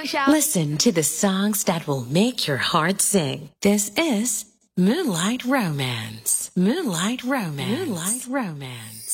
Aisha. Listen to the songs that will make your heart sing. This is Moonlight Romance. Moonlight Romance. Moonlight Romance.